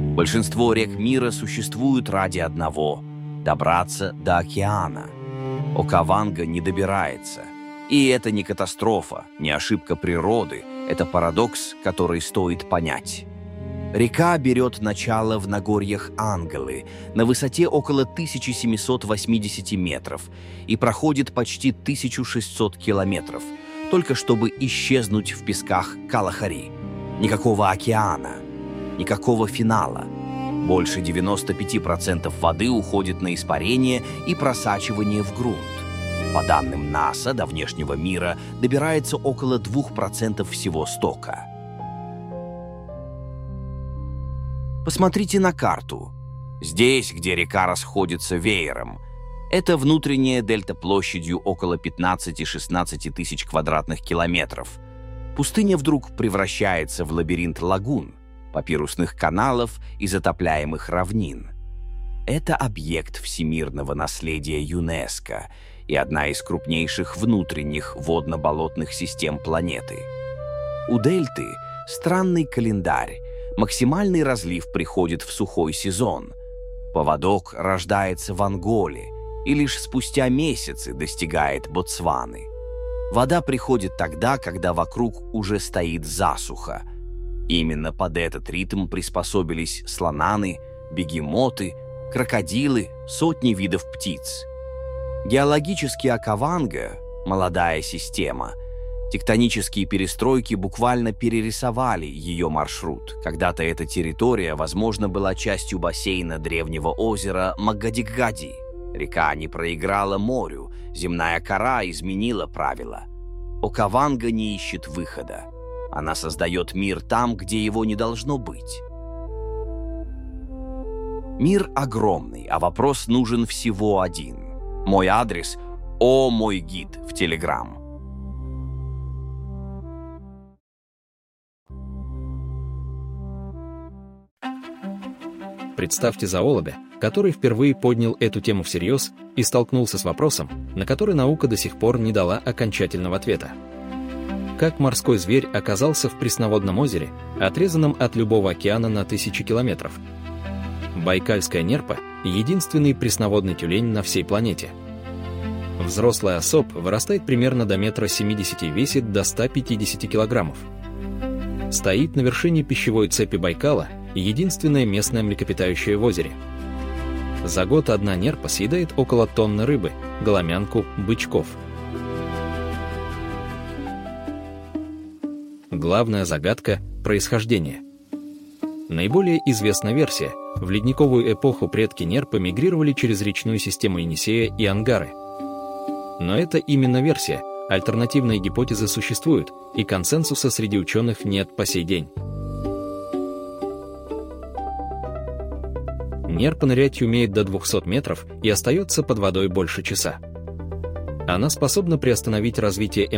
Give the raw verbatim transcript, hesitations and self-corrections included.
Большинство рек мира существуют ради одного – добраться до океана. Окаванго не добирается. И это не катастрофа, не ошибка природы, это парадокс, который стоит понять. Река берет начало в Нагорьях Анголы на высоте около тысяча семьсот восемьдесят метров и проходит почти тысячу шестьсот километров, только чтобы исчезнуть в песках Калахари. Никакого океана, никакого финала. Больше девяноста пяти процентов воды уходит на испарение и просачивание в грунт. По данным НАСА, до внешнего мира добирается около двух процентов всего стока. Посмотрите на карту. Здесь, где река расходится веером, это внутренняя дельта площадью около пятнадцати-шестнадцати тысяч квадратных километров. Пустыня вдруг превращается в лабиринт лагун, папирусных каналов и затопляемых равнин. Это объект всемирного наследия ЮНЕСКО и одна из крупнейших внутренних водно-болотных систем планеты. У дельты странный календарь. Максимальный разлив приходит в сухой сезон. Поводок рождается в Анголе и лишь спустя месяцы достигает Ботсваны. Вода приходит тогда, когда вокруг уже стоит засуха. Именно под этот ритм приспособились слонаны, бегемоты, крокодилы, сотни видов птиц. Геологически Окаванго – молодая система. Тектонические перестройки буквально перерисовали ее маршрут. Когда-то эта территория, возможно, была частью бассейна древнего озера Магадикгади. Река не проиграла морю, земная кора изменила правила. Окаванго не ищет выхода. Она создает мир там, где его не должно быть. Мир огромный, а вопрос нужен всего один. Мой адрес – «О, мой гид» в Телеграм. Представьте зоолога, который впервые поднял эту тему всерьез и столкнулся с вопросом, на который наука до сих пор не дала окончательного ответа. Как морской зверь оказался в пресноводном озере, отрезанном от любого океана на тысячи километров? Байкальская нерпа – единственный пресноводный тюлень на всей планете. Взрослый особ вырастает примерно до метра семидесяти и весит до ста пятидесяти килограммов. Стоит на вершине пищевой цепи Байкала и единственное местное млекопитающее в озере. За год одна нерпа съедает около тонны рыбы, голомянку, бычков. Главная загадка – происхождение. Наиболее известная версия – в ледниковую эпоху предки нерпы мигрировали через речную систему Енисея и Ангары. Но это именно версия, альтернативные гипотезы существуют, и консенсуса среди ученых нет по сей день. Нерпа нырять умеет до двухсот метров и остается под водой больше часа. Она способна приостановить развитие